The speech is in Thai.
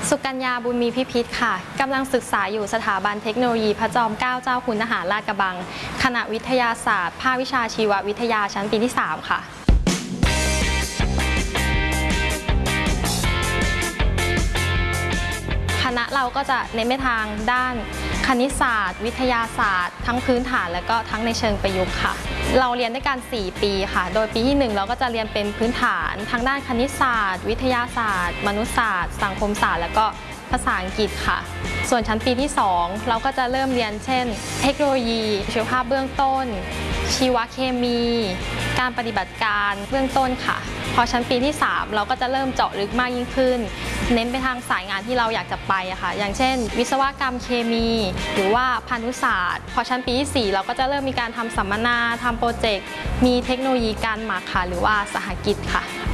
สุกัญญาบุญมีพิพิธค่ะกำลังศึกษาอยู่สถาบันเทคโนโลยีพระจอมเกล้าเจ้าคุณทหารลาดกระบังคณะวิทยาศาสตร์ภาควิชาชีววิทยาชั้นปีที่ 3 ค่ะคณะเราก็จะเน้นไปทางด้านคณิตศาสตร์วิทยาศาสตร์ทั้งพื้นฐานและก็ทั้งในเชิงประยุกต์ค่ะเราเรียนด้วยกัน4 ปีค่ะโดยปีที่ 1เราก็จะเรียนเป็นพื้นฐานทางด้านคณิตศาสตร์วิทยาศาสตร์มนุษยศาสตร์สังคมศาสตร์และก็ภาษาอังกฤษค่ะส่วนชั้นปีที่ 2เราก็จะเริ่มเรียนเช่นเทคโนโลยีชีวภาพเบื้องต้นชีวเคมีการปฏิบัติการเบื้องต้นค่ะพอชั้นปีที่ 3เราก็จะเริ่มเจาะลึกมากยิ่งขึ้นเน้นไปทางสายงานที่เราอยากจะไปอะค่ะอย่างเช่นวิศวกรรมเคมีหรือว่าพานุศาสตร์พอชั้นปีที่ 4เราก็จะเริ่มมีการทำสัมมนาทำโปรเจกต์มีเทคโนโลยีการหมักค่ะหรือว่าสหกิจค่ะ